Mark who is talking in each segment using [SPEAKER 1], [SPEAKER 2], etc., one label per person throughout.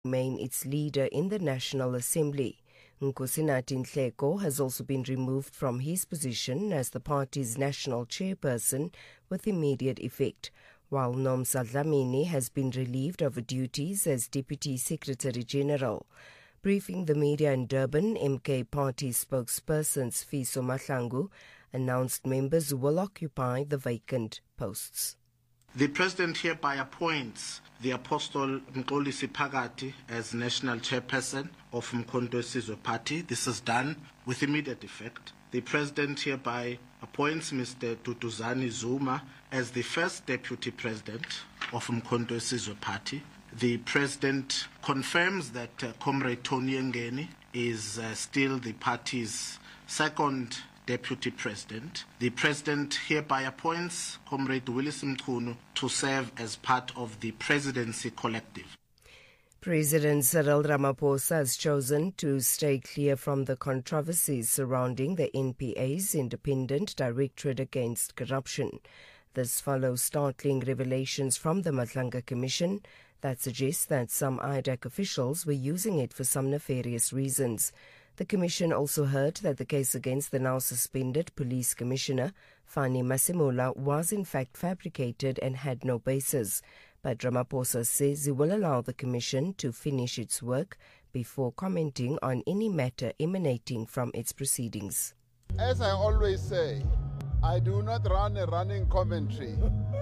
[SPEAKER 1] remain its leader in the National Assembly. Nkosinathi Nhleko has also been removed from his position as the party's national chairperson with immediate effect, while Nomsa Dlamini has been relieved of duties as Deputy Secretary General. Briefing the media in Durban, MK party spokesperson Sfiso Mahlangu announced members will occupy the vacant posts.
[SPEAKER 2] The President hereby appoints the Apostle Mxolisi Phakathi as National Chairperson of Umkhonto weSizwe Party. This is done with immediate effect. The President hereby appoints Mr. Duduzane Zuma as the first Deputy President of Umkhonto weSizwe Party. The President confirms that Comrade Tony Ngeni is still the party's second Deputy President. The President hereby appoints Comrade Willis Mchunu to serve as part of the Presidency Collective.
[SPEAKER 1] President Cyril Ramaphosa has chosen to stay clear from the controversies surrounding the NPA's Independent Directorate Against Corruption. This follows startling revelations from the Madlanga Commission that suggest that some IDAC officials were using it for some nefarious reasons. The Commission also heard that the case against the now suspended Police Commissioner, Fani Masemola, was in fact fabricated and had no basis. But Ramaphosa says he will allow the Commission to finish its work before commenting on any matter emanating from its proceedings.
[SPEAKER 3] As I always say, I do not run a running commentary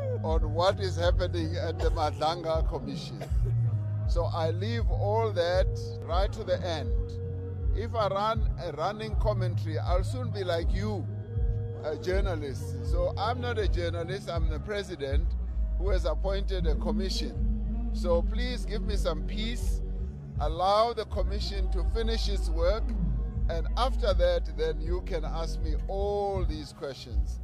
[SPEAKER 3] on what is happening at the Madlanga Commission. So I leave all that right to the end. If I run a running commentary, I'll soon be like you, a journalist. So I'm not a journalist, I'm the president who has appointed a commission. So please give me some peace, allow the commission to finish its work, and after that, then you can ask me all these questions.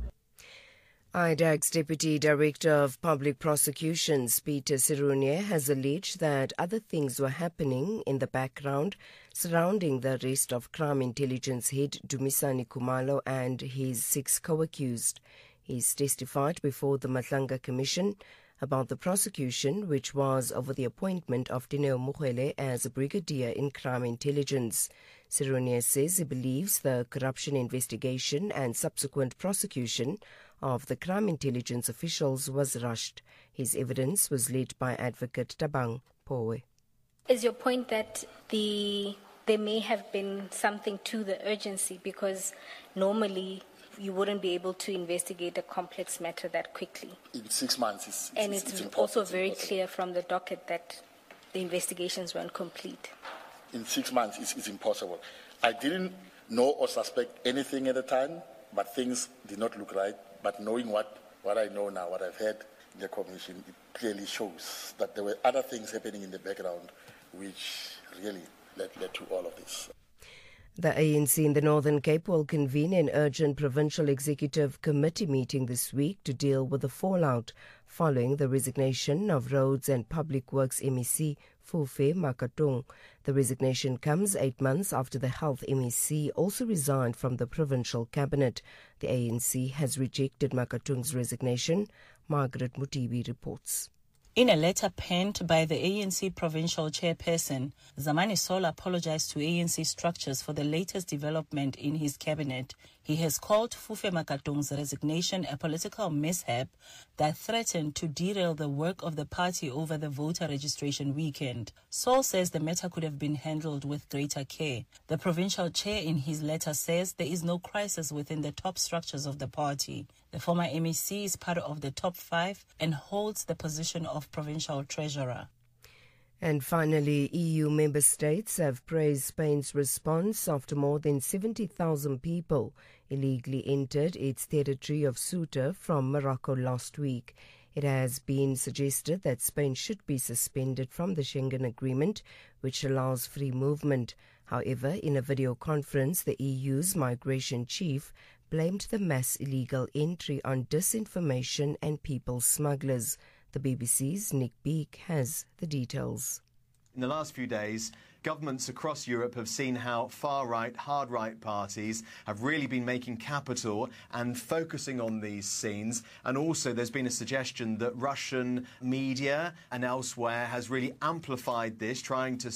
[SPEAKER 1] IDAC's Deputy Director of Public Prosecutions, Peter Sirunier, has alleged that other things were happening in the background surrounding the arrest of Crime Intelligence head Dumisani Khumalo and his 6 co-accused. He's testified before the Madlanga Commission about the prosecution, which was over the appointment of Dineo Mukhwele as a brigadier in Crime Intelligence. Sirunier says he believes the corruption investigation and subsequent prosecution of the Crime Intelligence officials was rushed. His evidence was led by Advocate Tabang Powe.
[SPEAKER 4] Is your point that there may have been something to the urgency, because normally you wouldn't be able to investigate a complex matter that quickly?
[SPEAKER 5] In 6 months,
[SPEAKER 4] it's also very clear from the docket that the investigations weren't complete.
[SPEAKER 5] In 6 months, it's impossible. I didn't know or suspect anything at the time, but things did not look right. But knowing what I know now, what I've heard in the commission, it clearly shows that there were other things happening in the background which really led to all of this.
[SPEAKER 1] The ANC in the Northern Cape will convene an urgent provincial executive committee meeting this week to deal with the fallout following the resignation of Roads and Public Works MEC Fufe Makatong. The resignation comes 8 months after the Health MEC also resigned from the provincial cabinet. The ANC has rejected Makatong's resignation. Margaret Mutibi reports.
[SPEAKER 6] In a letter penned by the ANC provincial chairperson, Zamani Sola apologized to ANC structures for the latest development in his cabinet. He has called Fufe Makatong's resignation a political mishap that threatened to derail the work of the party over the voter registration weekend. Sol says the matter could have been handled with greater care. The provincial chair in his letter says there is no crisis within the top structures of the party. The former MEC is part of the top 5 and holds the position of provincial treasurer.
[SPEAKER 1] And finally, EU member states have praised Spain's response after more than 70,000 people illegally entered its territory of Ceuta from Morocco last week. It has been suggested that Spain should be suspended from the Schengen Agreement, which allows free movement. However, in a video conference, the EU's migration chief blamed the mass illegal entry on disinformation and people smugglers. The BBC's Nick Beek has the details.
[SPEAKER 7] In the last few days, governments across Europe have seen how far-right, hard-right parties have really been making capital and focusing on these scenes. And also there's been a suggestion that Russian media and elsewhere has really amplified this, trying to